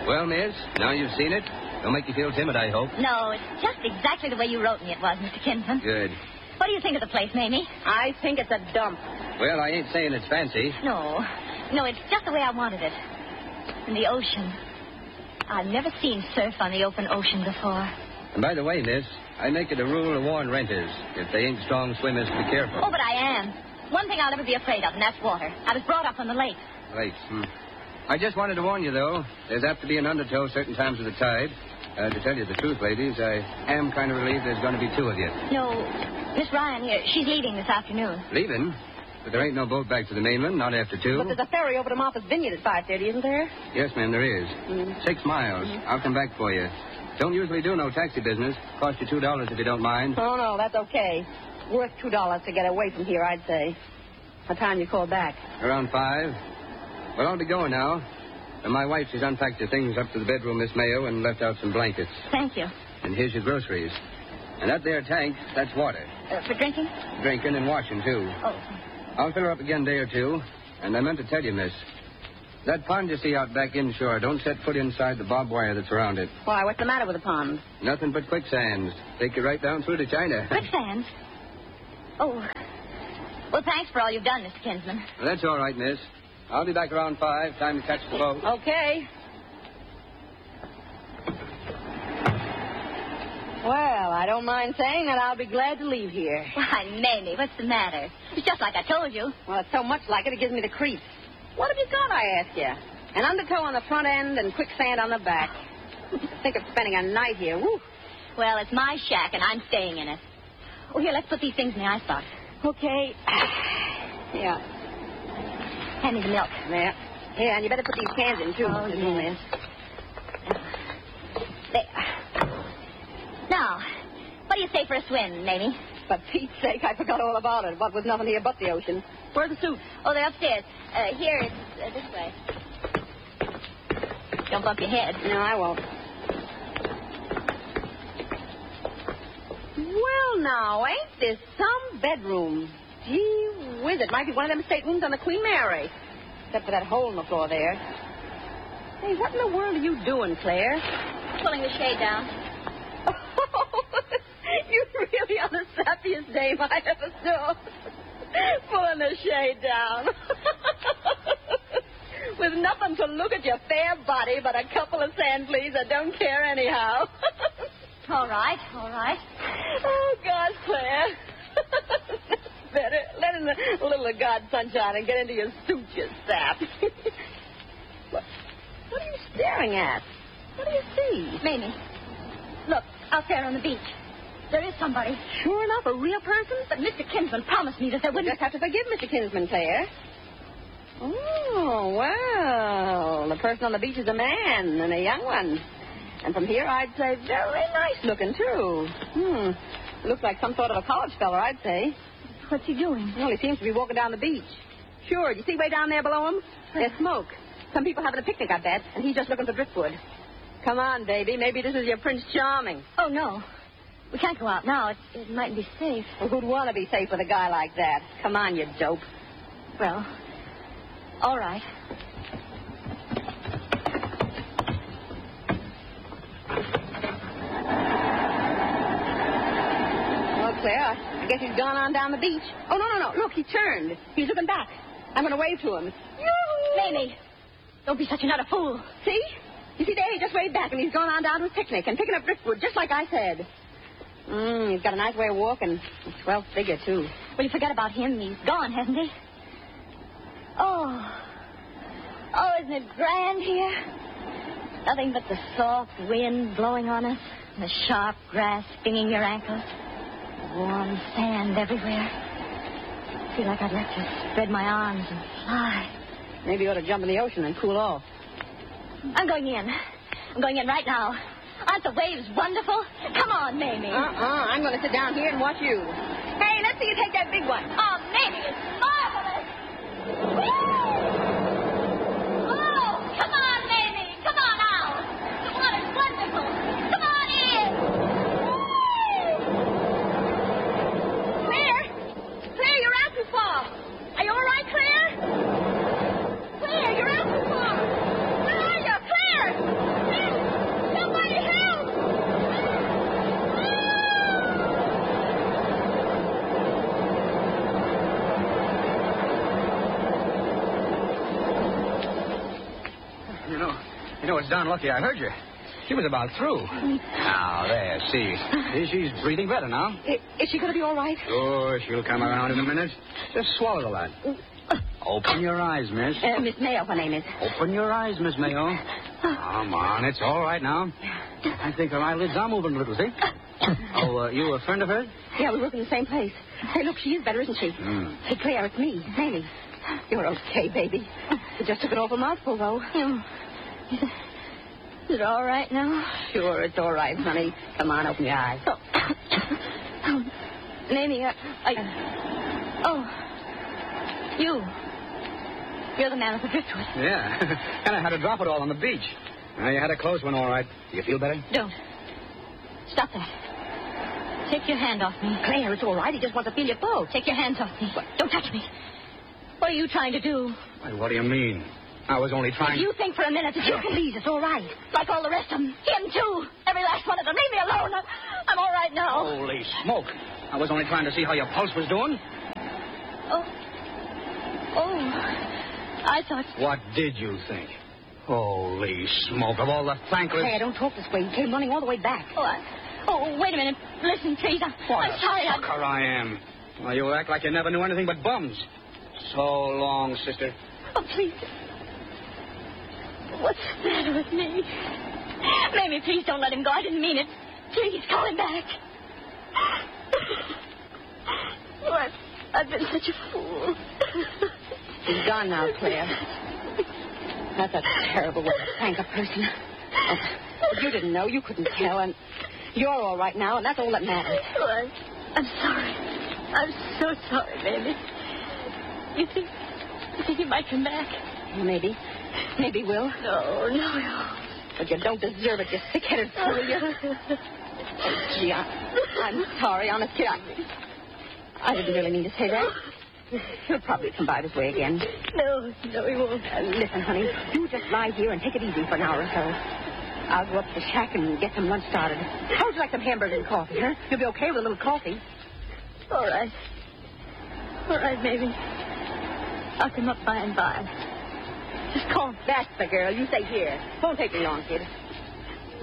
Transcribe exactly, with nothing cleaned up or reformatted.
Well, miss, now you've seen it. Don't make you feel timid, I hope. No, it's just exactly the way you wrote me it was, Mister Kinsman. Good. What do you think of the place, Mamie? I think it's a dump. Well, I ain't saying it's fancy. No. No, it's just the way I wanted it. And the ocean. I've never seen surf on the open ocean before. And by the way, miss, I make it a rule to warn renters. If they ain't strong swimmers, to be careful. Oh, but I am. One thing I'll never be afraid of, and that's water. I was brought up on the lake. Lakes, hmm. I just wanted to warn you, though. There's apt to be an undertow certain times of the tide. Uh, to tell you the truth, ladies, I am kind of relieved there's going to be two of you. No, Miss Ryan here, she's leaving this afternoon. Leaving? But there ain't no boat back to the mainland, not after two. But there's a ferry over to Martha's Vineyard at five thirty, isn't there? Yes, ma'am, there is. Mm. Six miles. Mm-hmm. I'll come back for you. Don't usually do no taxi business. Cost you two dollars if you don't mind. Oh, no, that's okay. Worth two dollars to get away from here, I'd say. What time you call back? Around five. Well, I'll be going now. And my wife, she's unpacked her things up to the bedroom, Miss Mayo, and left out some blankets. Thank you. And here's your groceries. And that there tank, that's water. Uh, for drinking? Drinking and washing, too. Oh. I'll fill her up again a day or two. And I meant to tell you, miss, that pond you see out back inshore, don't set foot inside the barbed wire that's around it. Why, what's the matter with the pond? Nothing but quicksands. Take you right down through to China. Quicksands? Oh. Well, thanks for all you've done, Mister Kinsman. Well, that's all right, miss. I'll be back around five. Time to catch the boat. Okay. Well, I don't mind saying that I'll be glad to leave here. Why, Mamie, what's the matter? It's just like I told you. Well, it's so much like it, it gives me the creeps. What have you got, I ask you? An undertow on the front end and quicksand on the back. Think of spending a night here. Woo. Well, it's my shack, and I'm staying in it. Oh, here, let's put these things in the icebox. Okay. Yeah. Hand me the milk. There. Here, and you better put these cans in, too. Oh, yes. There. Now, what do you say for a swim, Mamie? For Pete's sake, I forgot all about it. What was nothing here but the ocean. Where's the suit? Oh, they're upstairs. Uh, here, it's uh, this way. Don't bump your head. No, I won't. Well, now, ain't this some bedroom? Gee whiz, it might be one of them staterooms on the Queen Mary. Except for that hole in the floor there. Hey, what in the world are you doing, Claire? Pulling the shade down. You're really on the sappiest dame I ever saw. Pulling the shade down. With nothing to look at your fair body but a couple of sand fleas that don't care anyhow. All right, all right. Oh, God, Claire. Better let in a little of God's sunshine and get into your suit, you sap. what, what are you staring at? What do you see? Mamie, look, out there on the beach. There is somebody. Sure enough, a real person? But Mister Kinsman promised me that there We'll wouldn't... just have to forgive Mister Kinsman, Claire. Oh, well, the person on the beach is a man, and a young one. And from here, I'd say very nice looking, too. Hmm. Looks like some sort of a college fella, I'd say. What's he doing? Well, he seems to be walking down the beach. Sure, you see way down there below him? There's smoke. Some people having a picnic, I bet, and he's just looking for driftwood. Come on, baby. Maybe this is your Prince Charming. Oh, no. We can't go out now. It, it mightn't be safe. Well, who'd want to be safe with a guy like that? Come on, you dope. Well, all right. Well, Claire, I guess he's gone on down the beach. Oh, no, no, no. Look, he turned. He's looking back. I'm going to wave to him. Yoo-hoo! Mamie, don't be such another fool. See? You see there, he just waved back, and he's gone on down to his picnic and picking up driftwood, just like I said. Mm, he's got a nice way of walking. A swell figure, too. Well, you forget about him. He's gone, hasn't he? Oh. Oh, isn't it grand here? Nothing but the soft wind blowing on us, and the sharp grass stinging your ankles. Warm sand everywhere. I feel like I'd like to spread my arms and fly. Maybe you ought to jump in the ocean and cool off. I'm going in. I'm going in right now. Aren't the waves wonderful? Come on, Mamie. Uh-uh. I'm going to sit down here and watch you. Hey, let's see you take that big one. Oh, Mamie, it's marvelous. Whee! Oh, come on, Mamie. Come on out. The water's wonderful. Come on in. Whee! Claire? Claire, you're out too far. Are you all right, Claire? Claire, you're out too far. Where are you? Claire! know, you know, it's darn lucky I heard you. She was about through. Now, there, see. She's breathing better now. Is, is she going to be all right? Oh, she'll come around in a minute. Just swallow the lad. Open your eyes, miss. Uh, Miss Mayo, her name is. Open your eyes, Miss Mayo. Come on, it's all right now. I think her eyelids are moving a little, see? Oh, uh, you a friend of hers? Yeah, we work in the same place. Hey, look, she is better, isn't she? Mm. Hey, Claire, it's me, Mamie. You're okay, baby. You just took an awful mouthful, though. Oh. Is it all right now? Sure, it's all right, honey. Come on, open your eyes. Oh, oh Mamie, I, I... Oh, you. You're the man with the driftwood. Yeah. And I had to drop it all on the beach. Now, you had a close one, all right. Do you feel better? Don't. Stop that. Take your hand off me. Claire, it's all right. He just wants to feel your pulse. Take your hands off me. Don't touch me. What are you trying to do? Why, what do you mean? I was only trying... If you think for a minute that you can... Please, it's all right. Like all the rest of them. Him, too. Every last one of them. Leave me alone. I'm all right now. Holy smoke. I was only trying to see how your pulse was doing. Oh. Oh. I thought... What did you think? Holy smoke, of all the thankless... Claire, don't talk this way. He came running all the way back. Oh, I... oh wait a minute. Listen, please. I'm, What I'm sorry. a sucker I... I am. Well, you act like you never knew anything but bums. So long, sister. Oh, please. What's the matter with me? Mamie, please don't let him go. I didn't mean it. Please, call him back. Oh, I've, I've been such a fool. He's gone now, Claire. That's a terrible way to thank a person. Oh, if you didn't know, you couldn't tell, and you're all right now, and that's all that matters. Oh, I'm, I'm sorry. I'm so sorry, baby. You think, you think he might come back? Maybe. Maybe will. No, no, no. But you don't deserve it, you sick-headed fool, you. Oh, gee, I, I'm sorry, honest kid. I, I didn't really mean to say that. He'll probably come by this way again. No, no, he won't. Uh, listen, honey, you just lie here and take it easy for an hour or so. I'll go up to the shack and get some lunch started. How would you like some hamburgers and coffee, huh? You'll be okay with a little coffee. All right. All right, baby. I'll come up by and by. Just call. That's the girl. You stay here. Won't take me long, kid.